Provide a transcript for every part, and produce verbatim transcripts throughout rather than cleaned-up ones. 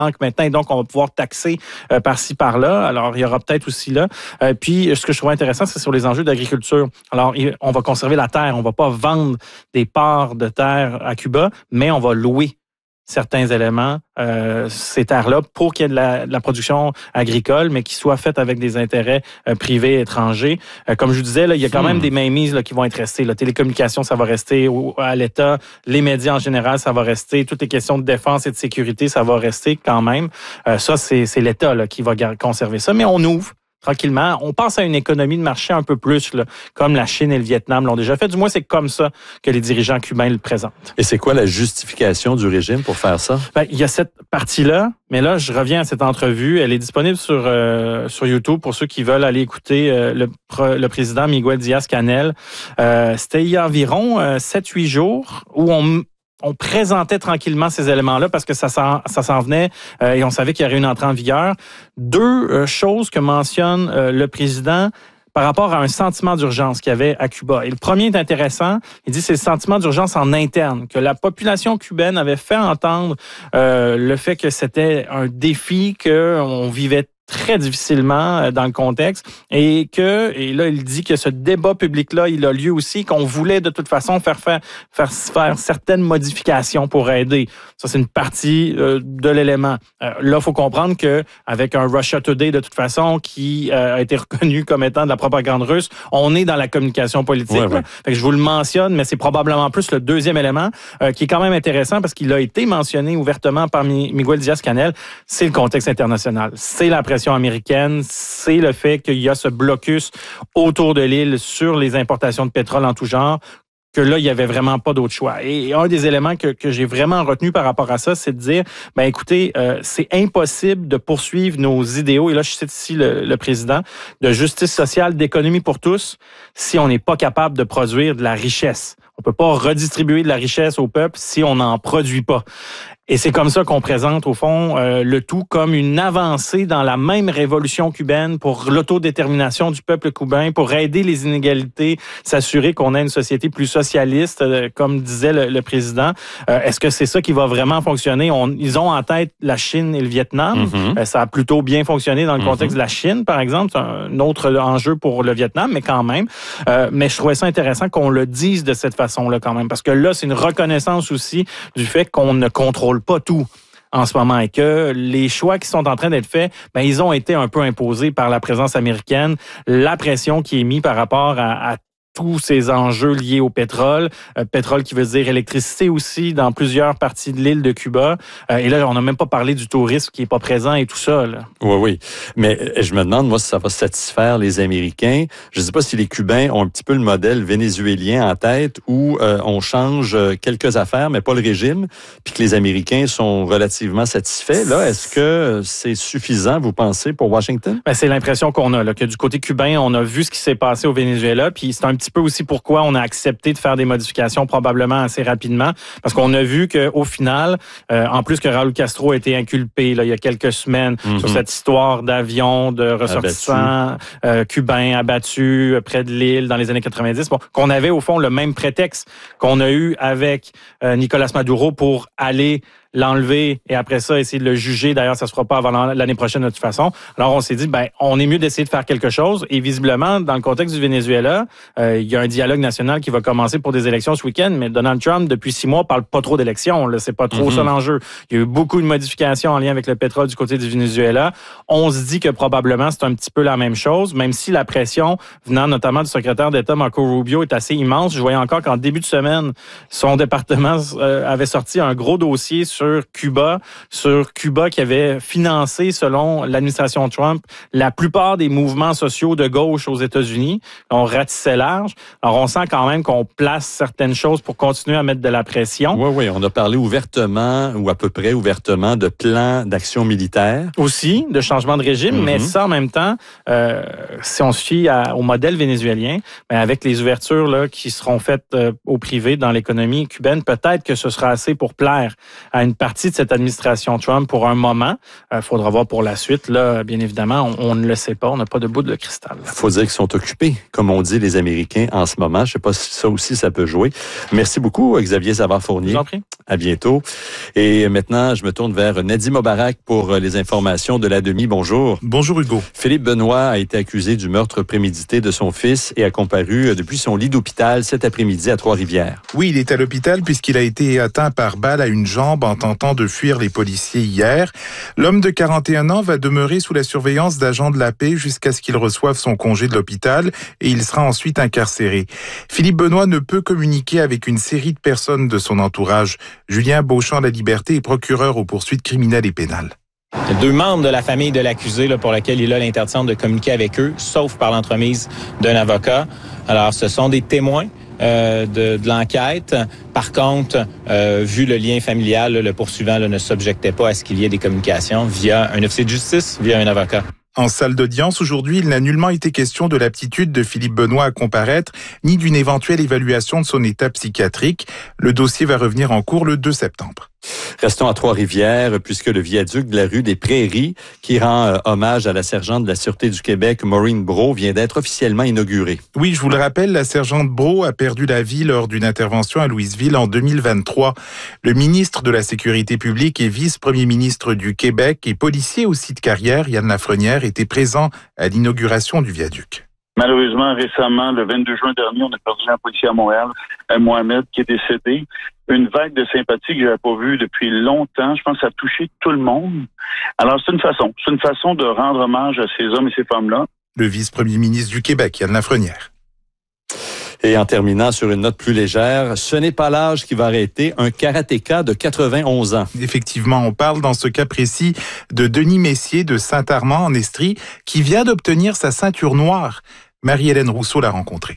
banques maintenant, et donc on va pouvoir taxer euh, par-ci, par-là. Alors, il y aura peut-être aussi là. Euh, puis, ce que je trouve intéressant, c'est sur les enjeux d'agriculture. Alors, on va conserver la terre. On va pas vendre des parts de terre à Cuba, mais on va louer certains éléments, euh, ces terres-là, pour qu'il y ait de la, de la production agricole, mais qui soit faite avec des intérêts euh, privés étrangers. Euh, comme je vous disais, là, il y a quand hmm. même des mainmises là, qui vont être restées. La télécommunication, ça va rester au, à l'État. Les médias en général, ça va rester. Toutes les questions de défense et de sécurité, ça va rester quand même. Euh, ça, c'est, c'est l'État là, qui va conserver ça. Mais on ouvre tranquillement. On pense à une économie de marché un peu plus, là, comme la Chine et le Vietnam l'ont déjà fait. Du moins, c'est comme ça que les dirigeants cubains le présentent. Et c'est quoi la justification du régime pour faire ça? Ben, il y a cette partie-là, mais là, je reviens à cette entrevue. Elle est disponible sur euh, sur YouTube pour ceux qui veulent aller écouter euh, le, le président Miguel Díaz-Canel. Euh, c'était il y a environ euh, sept huit jours où on... On présentait tranquillement ces éléments-là parce que ça s'en, ça s'en venait euh, et on savait qu'il y aurait une entrée en vigueur. Deux euh, choses que mentionne euh, le président par rapport à un sentiment d'urgence qu'il y avait à Cuba. Et le premier est intéressant. Il dit c'est le sentiment d'urgence en interne, que la population cubaine avait fait entendre euh, le fait que c'était un défi, qu'on vivait très difficilement dans le contexte et que, et là, il dit que ce débat public-là, il a lieu aussi, qu'on voulait de toute façon faire faire, faire, faire certaines modifications pour aider. Ça, c'est une partie euh, de l'élément. Euh, là, il faut comprendre que avec un Russia Today, de toute façon, qui euh, a été reconnu comme étant de la propagande russe, on est dans la communication politique. Ouais, ouais. Fait que je vous le mentionne, mais c'est probablement plus le deuxième élément euh, qui est quand même intéressant parce qu'il a été mentionné ouvertement par Miguel Díaz-Canel. C'est le contexte international. C'est la pression américaine, c'est le fait qu'il y a ce blocus autour de l'île sur les importations de pétrole en tout genre, que là, il y avait vraiment pas d'autre choix. Et un des éléments que, que j'ai vraiment retenu par rapport à ça, c'est de dire, ben écoutez, euh, c'est impossible de poursuivre nos idéaux, et là, je cite ici le, le président, de justice sociale, d'économie pour tous, si on n'est pas capable de produire de la richesse. On peut pas redistribuer de la richesse au peuple si on n'en produit pas. Et c'est comme ça qu'on présente, au fond, euh, le tout comme une avancée dans la même révolution cubaine pour l'autodétermination du peuple cubain, pour aider les inégalités, s'assurer qu'on ait une société plus socialiste, euh, comme disait le, le président. Euh, est-ce que c'est ça qui va vraiment fonctionner? On, ils ont en tête la Chine et le Vietnam. Mm-hmm. Euh, ça a plutôt bien fonctionné dans le contexte mm-hmm. de la Chine, par exemple. C'est un autre enjeu pour le Vietnam, mais quand même. Euh, mais je trouvais ça intéressant qu'on le dise de cette façon-là quand même, parce que là, c'est une reconnaissance aussi du fait qu'on ne contrôle pas tout en ce moment et que les choix qui sont en train d'être faits, ben ils ont été un peu imposés par la présence américaine, la pression qui est mise par rapport à, à tous ces enjeux liés au pétrole, euh, pétrole qui veut dire électricité aussi dans plusieurs parties de l'île de Cuba. Euh, et là, on n'a même pas parlé du tourisme qui est pas présent et tout ça. Là. Oui, oui. Mais je me demande, moi, si ça va satisfaire les Américains. Je ne sais pas si les Cubains ont un petit peu le modèle vénézuélien en tête où euh, on change quelques affaires, mais pas le régime, puis que les Américains sont relativement satisfaits. Là, est-ce que c'est suffisant, vous pensez, pour Washington? Ben, c'est l'impression qu'on a, là, que du côté cubain, on a vu ce qui s'est passé au Venezuela, puis c'est un petit peu aussi pourquoi on a accepté de faire des modifications probablement assez rapidement, parce qu'on a vu qu'au final, euh, en plus que Raúl Castro a été inculpé là, il y a quelques semaines mm-hmm. sur cette histoire d'avion de ressortissants euh, cubains abattus près de l'île dans les années quatre-vingt-dix, bon, qu'on avait au fond le même prétexte qu'on a eu avec euh, Nicolas Maduro pour aller l'enlever et après ça, essayer de le juger. D'ailleurs, ça se fera pas avant l'année prochaine de toute façon. Alors, on s'est dit, ben, on est mieux d'essayer de faire quelque chose. Et visiblement, dans le contexte du Venezuela, euh, il y a un dialogue national qui va commencer pour des élections ce week-end, mais Donald Trump, depuis six mois, parle pas trop d'élections. Là, c'est pas trop mm-hmm. ça l'enjeu. Il y a eu beaucoup de modifications en lien avec le pétrole du côté du Venezuela. On se dit que probablement c'est un petit peu la même chose, même si la pression venant notamment du secrétaire d'État Marco Rubio est assez immense. Je voyais encore qu'en début de semaine, son département euh, avait sorti un gros dossier sur sur Cuba, sur Cuba qui avait financé, selon l'administration Trump, la plupart des mouvements sociaux de gauche aux États-Unis. On ratissait large. Alors, on sent quand même qu'on place certaines choses pour continuer à mettre de la pression. Oui, oui. On a parlé ouvertement, ou à peu près ouvertement, de plans d'action militaire. Aussi, de changement de régime, mm-hmm. mais ça, en même temps, euh, si on se fie à, au modèle vénézuélien, ben avec les ouvertures là, qui seront faites euh, au privé dans l'économie cubaine, peut-être que ce sera assez pour plaire à une une partie de cette administration Trump pour un moment. Il euh, faudra voir pour la suite. Là, bien évidemment, on, on ne le sait pas. On n'a pas de bout de cristal. Il faut dire qu'ils sont occupés, comme on dit les Américains en ce moment. Je ne sais pas si ça aussi, ça peut jouer. Merci beaucoup, Xavier Savard-Fournier. Je vous en prie. À bientôt. Et maintenant, je me tourne vers Nadim Mobarak pour les informations de la demi. Bonjour. Bonjour, Hugo. Philippe Benoît a été accusé du meurtre prémédité de son fils et a comparu depuis son lit d'hôpital cet après-midi à Trois-Rivières. Oui, il est à l'hôpital puisqu'il a été atteint par balle à une jambe en tentant de fuir les policiers hier. L'homme de quarante et un ans va demeurer sous la surveillance d'agents de la paix jusqu'à ce qu'il reçoive son congé de l'hôpital et il sera ensuite incarcéré. Philippe Benoît ne peut communiquer avec une série de personnes de son entourage. Julien Beauchamp-Laliberté est procureur aux poursuites criminelles et pénales. Il y a deux membres de la famille de l'accusé là, pour lequel il a l'interdiction de communiquer avec eux, sauf par l'entremise d'un avocat. Alors, ce sont des témoins euh, de, de l'enquête. Par contre, euh, vu le lien familial, là, le poursuivant là, ne s'objectait pas à ce qu'il y ait des communications via un officier de justice, via un avocat. En salle d'audience, aujourd'hui, il n'a nullement été question de l'aptitude de Philippe Benoît à comparaître, ni d'une éventuelle évaluation de son état psychiatrique. Le dossier va revenir en cours le deux septembre. Restons à Trois-Rivières, puisque le viaduc de la rue des Prairies, qui rend euh, hommage à la sergente de la Sûreté du Québec, Maureen Brault, vient d'être officiellement inauguré. Oui, je vous le rappelle, la sergente Brault a perdu la vie lors d'une intervention à Louisville en deux mille vingt-trois. Le ministre de la Sécurité publique et vice-premier ministre du Québec et policier aussi de carrière, Yann Lafrenière, était présent à l'inauguration du viaduc. Malheureusement, récemment, le vingt-deux juin dernier, on a perdu un policier à Montréal, Mohamed, qui est décédé. Une vague de sympathie que je n'avais pas vue depuis longtemps. Je pense que ça a touché tout le monde. Alors, c'est une façon. C'est une façon de rendre hommage à ces hommes et ces femmes-là. Le vice-premier ministre du Québec, Yann Lafrenière. Et en terminant sur une note plus légère, ce n'est pas l'âge qui va arrêter un karatéka de quatre-vingt-onze ans. Effectivement, on parle dans ce cas précis de Denis Messier de Saint-Armand en Estrie qui vient d'obtenir sa ceinture noire. Marie-Hélène Rousseau l'a rencontré.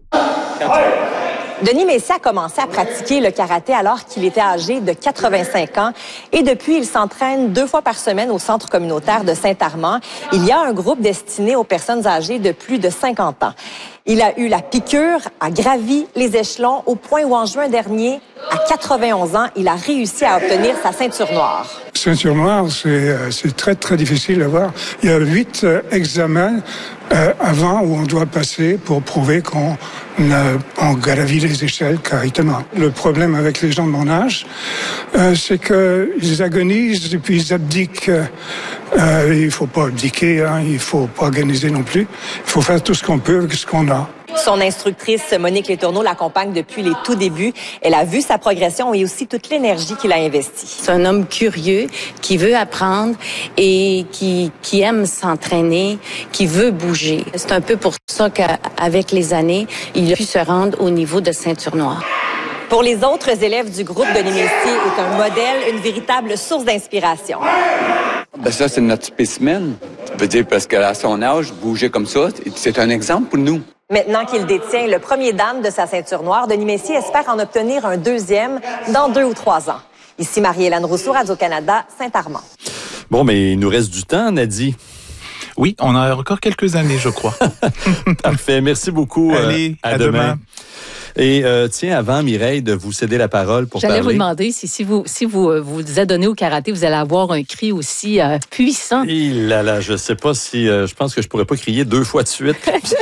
Denis Messier a commencé à pratiquer le karaté alors qu'il était âgé de quatre-vingt-cinq ans et depuis, il s'entraîne deux fois par semaine au centre communautaire de Saint-Armand. Il y a un groupe destiné aux personnes âgées de plus de cinquante ans. Il a eu la piqûre, a gravi les échelons au point où en juin dernier, à quatre-vingt-onze ans, il a réussi à obtenir sa ceinture noire. Ceinture noire, c'est, c'est très, très difficile à voir. Il y a huit euh, examens euh, avant où on doit passer pour prouver qu'on euh, on gravit les échelles correctement. Le problème avec les gens de mon âge, euh, c'est qu'ils agonisent et puis ils abdiquent. Euh, il ne faut pas abdiquer, hein, il ne faut pas organiser non plus. Il faut faire tout ce qu'on peut avec ce qu'on a. Son instructrice, Monique Letourneau, l'accompagne depuis les tout débuts. Elle a vu sa progression et aussi toute l'énergie qu'il a investie. C'est un homme curieux, qui veut apprendre et qui, qui aime s'entraîner, qui veut bouger. C'est un peu pour ça qu'avec les années, il a pu se rendre au niveau de ceinture noire. Pour les autres élèves du groupe, Denis Messier est un modèle, une véritable source d'inspiration. Ben ça, c'est notre spécimen. Je veux dire, parce qu'à son âge, bouger comme ça, c'est un exemple pour nous. Maintenant qu'il détient le premier dan de sa ceinture noire, Denis Messier espère en obtenir un deuxième dans deux ou trois ans. Ici Marie-Hélène Rousseau, Radio-Canada, Saint-Armand. Bon, mais il nous reste du temps, Nadie. Oui, on a encore quelques années, je crois. Parfait, merci beaucoup. Allez, euh, à, à demain. demain. Et euh, tiens, avant, Mireille, de vous céder la parole pour J'allais parler. vous demander si, si vous si vous, euh, vous adonnez au karaté, vous allez avoir un cri aussi euh, puissant. Il là là, je sais pas si euh, je pense que je pourrais pas crier deux fois de suite.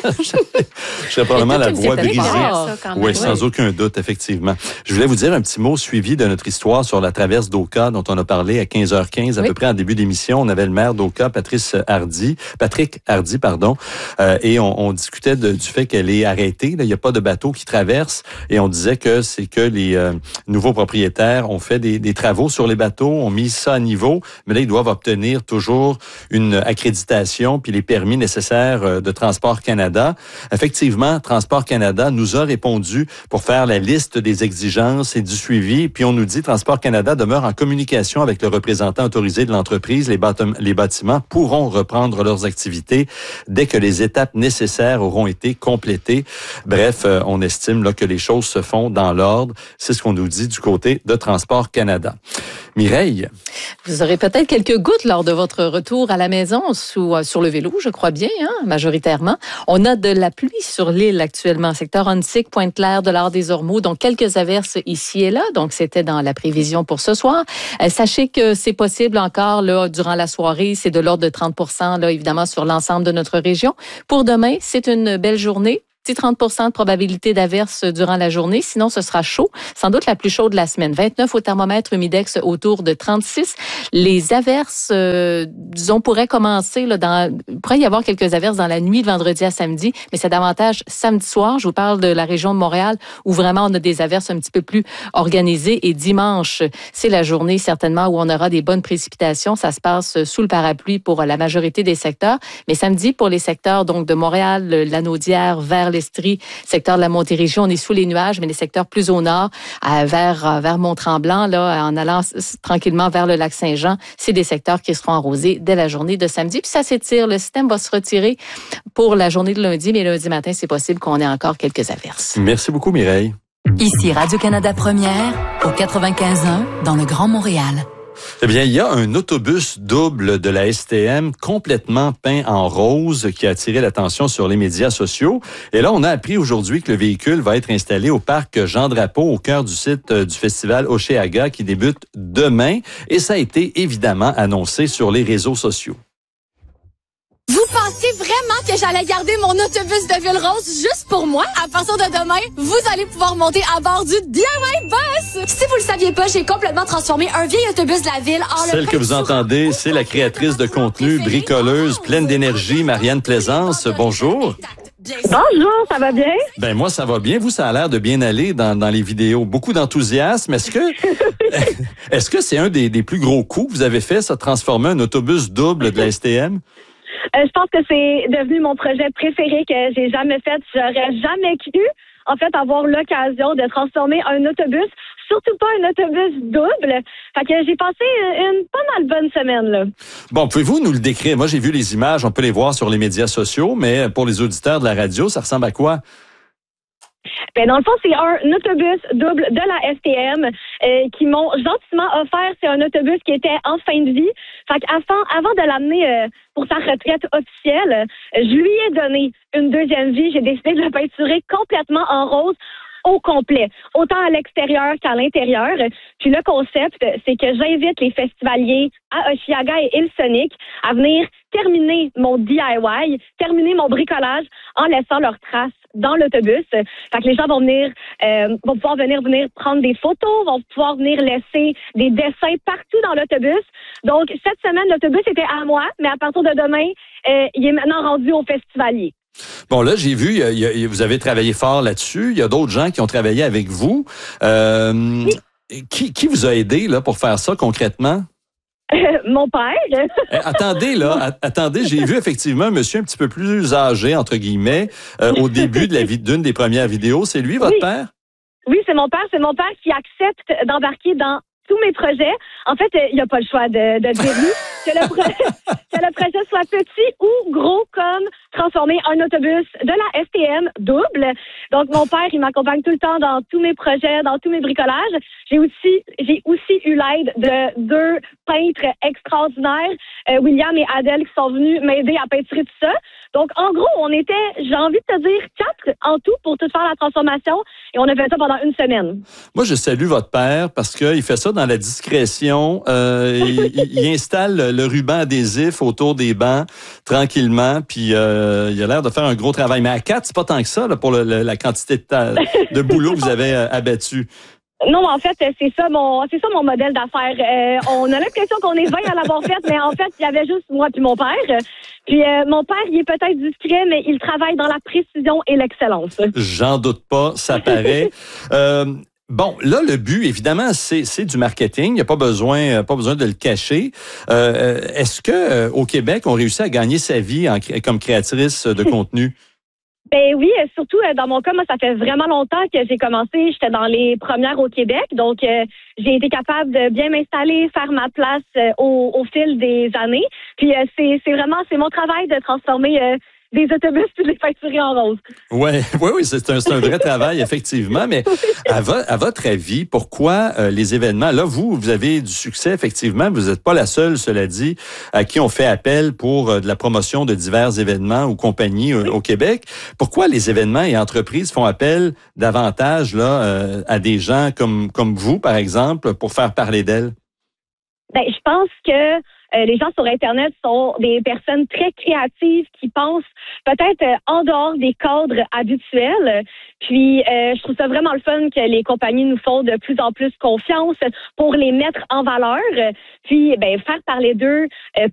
J'aurais probablement la voix brisée. Oui, sans aucun doute, effectivement. Je voulais vous dire un petit mot suivi de notre histoire sur la traverse d'Oka dont on a parlé à quinze heures quinze, à oui. peu près en début d'émission. On avait le maire d'Oka, Patrice Hardy, Patrick Hardy, pardon, euh, et on, on discutait de, du fait qu'elle est arrêtée. Là, il n'y a pas de bateau qui traverse, et on disait que c'est que les euh, nouveaux propriétaires ont fait des, des travaux sur les bateaux, ont mis ça à niveau, mais là, ils doivent obtenir toujours une accréditation puis les permis nécessaires de Transport Canada. Effectivement, Transport Canada nous a répondu pour faire la liste des exigences et du suivi, puis on nous dit Transport Canada demeure en communication avec le représentant autorisé de l'entreprise. Les, bâtim- les bâtiments pourront reprendre leurs activités dès que les étapes nécessaires auront été complétées. Bref, euh, on estime là que les choses se font dans l'ordre. C'est ce qu'on nous dit du côté de Transport Canada. Mireille. Vous aurez peut-être quelques gouttes lors de votre retour à la maison sous, euh, sur le vélo, je crois bien, hein, majoritairement. On a de la pluie sur l'île actuellement, secteur Huntsic, Pointe-Claire, de l'Art des Ormeaux, donc quelques averses ici et là. Donc, c'était dans la prévision pour ce soir. Euh, sachez que c'est possible encore là durant la soirée. C'est de l'ordre de trente pour cent, là, évidemment, sur l'ensemble de notre région. Pour demain, c'est une belle journée. Petit trente pour cent de probabilité d'averse durant la journée. Sinon, ce sera chaud. Sans doute la plus chaude de la semaine. vingt-neuf au thermomètre, humidex autour de trente-six. Les averses, euh, disons, pourraient commencer, là, dans, il pourrait y avoir quelques averses dans la nuit de vendredi à samedi, mais c'est davantage samedi soir. Je vous parle de la région de Montréal où vraiment on a des averses un petit peu plus organisées. Et dimanche, c'est la journée certainement où on aura des bonnes précipitations. Ça se passe sous le parapluie pour la majorité des secteurs. Mais samedi, pour les secteurs donc de Montréal, Lanaudière, vers l'Estrie, secteur de la Montérégie, on est sous les nuages, mais les secteurs plus au nord, à, vers, vers Mont-Tremblant, là, en allant s- tranquillement vers le lac Saint-Jean, c'est des secteurs qui seront arrosés dès la journée de samedi. Puis ça s'étire, le système va se retirer pour la journée de lundi, mais lundi matin, c'est possible qu'on ait encore quelques averses. Merci beaucoup, Mireille. Ici Radio-Canada Première, au quatre-vingt-quinze un, dans le Grand Montréal. Eh bien, il y a un autobus double de la S T M complètement peint en rose qui a attiré l'attention sur les médias sociaux. Et là, on a appris aujourd'hui que le véhicule va être installé au parc Jean-Drapeau, au cœur du site du festival Oshéaga qui débute demain. Et ça a été évidemment annoncé sur les réseaux sociaux. Vous pensiez vraiment que j'allais garder mon autobus de ville rose juste pour moi? À partir de demain, vous allez pouvoir monter à bord du D I Y Bus! Si vous le saviez pas, j'ai complètement transformé un vieil autobus de la ville en... Celle que vous entendez, c'est la créatrice de contenu, bricoleuse, pleine d'énergie, Marianne Plaisance. Bonjour. Bonjour, ça va bien? Ben moi, ça va bien. Vous, ça a l'air de bien aller dans, dans les vidéos. Beaucoup d'enthousiasme. Est-ce que est-ce que c'est un des, des plus gros coups que vous avez fait, ça, transformer un autobus double de la S T M? Euh, je pense que c'est devenu mon projet préféré que j'ai jamais fait. J'aurais jamais cru, en fait, avoir l'occasion de transformer un autobus, surtout pas un autobus double. Fait que j'ai passé une pas mal bonne semaine, là. Bon, pouvez-vous nous le décrire? Moi, j'ai vu les images, on peut les voir sur les médias sociaux, mais pour les auditeurs de la radio, ça ressemble à quoi? Ben, dans le fond, c'est un autobus double de la S T M euh, qui m'ont gentiment offert. C'est un autobus qui était en fin de vie. Fait qu'avant avant de l'amener euh, pour sa retraite officielle, euh, je lui ai donné une deuxième vie. J'ai décidé de le peinturer complètement en rose au complet, autant à l'extérieur qu'à l'intérieur. Puis le concept, c'est que j'invite les festivaliers à Oshéaga et Île-Sonic à venir terminer mon D I Y, terminer mon bricolage en laissant leurs traces dans l'autobus. Fait que les gens vont venir, euh, vont pouvoir venir venir prendre des photos, vont pouvoir venir laisser des dessins partout dans l'autobus. Donc cette semaine, l'autobus était à moi, mais à partir de demain, euh, il est maintenant rendu aux festivaliers. Bon, là, j'ai vu, il y a, vous avez travaillé fort là-dessus. Il y a d'autres gens qui ont travaillé avec vous. Euh, oui. qui, qui vous a aidé là pour faire ça concrètement? Euh, mon père. eh, attendez, là, a, attendez, j'ai vu effectivement un monsieur un petit peu plus âgé, entre guillemets, euh, au début de la vie d'une des premières vidéos. C'est lui, votre oui. père? Oui, c'est mon père. C'est mon père qui accepte d'embarquer dans tous mes projets. En fait, il n'y a pas le choix de, de dire oui. Que le, pro- que le projet soit petit ou gros, comme transformer un autobus de la S T M double. Donc, mon père, il m'accompagne tout le temps dans tous mes projets, dans tous mes bricolages. J'ai aussi, j'ai aussi eu l'aide de deux peintres extraordinaires, euh, William et Adèle, qui sont venus m'aider à peinturer tout ça. Donc, en gros, on était, j'ai envie de te dire, quatre en tout pour tout faire la transformation. Et on a fait ça pendant une semaine. Moi, je salue votre père parce qu'il fait ça dans la discrétion. Euh, il, il installe le ruban adhésif autour des bancs tranquillement, puis euh, il a l'air de faire un gros travail. Mais à quatre, c'est pas tant que ça là, pour le, le, la quantité de, ta, de boulot que vous avez euh, abattu. Non, en fait, c'est ça mon c'est ça mon modèle d'affaires. Euh, on a l'impression qu'on est vingt à l'avoir fait, mais en fait, il y avait juste moi puis mon père. Puis euh, mon père, il est peut-être discret, mais il travaille dans la précision et l'excellence. J'en doute pas, ça paraît. euh, Bon, là, le but, évidemment, c'est, c'est du marketing. Il n'y a pas besoin, pas besoin de le cacher. Euh, est-ce que euh, au Québec, on réussit à gagner sa vie en, comme créatrice de contenu? Ben oui, surtout dans mon cas, moi, ça fait vraiment longtemps que j'ai commencé. J'étais dans les premières au Québec, donc euh, j'ai été capable de bien m'installer, faire ma place euh, au, au fil des années. Puis euh, c'est, c'est vraiment, c'est mon travail de transformer euh, des autobus puis de les peinturer en rose. Ouais, oui, oui, c'est un, c'est un vrai travail, effectivement. Mais à, vo- à votre avis, pourquoi euh, les événements, là, vous, vous avez du succès, effectivement. Vous n'êtes pas la seule, cela dit, à qui on fait appel pour euh, de la promotion de divers événements ou compagnies euh, au Québec. Pourquoi les événements et entreprises font appel davantage là euh, à des gens comme comme vous, par exemple, pour faire parler d'elles? Ben, je pense que euh, les gens sur Internet sont des personnes très créatives qui pensent peut-être euh, en dehors des cadres habituels. Puis, euh, je trouve ça vraiment le fun que les compagnies nous font de plus en plus confiance pour les mettre en valeur. Puis, ben, faire parler d'eux euh,